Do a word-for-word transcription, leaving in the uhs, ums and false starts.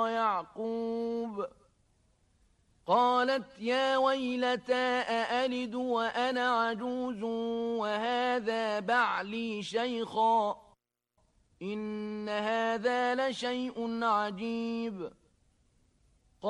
يعقوب قالت يا ويلتى أألد وأنا عجوز وهذا بعلي شيخا إن هذا لشيء عجيب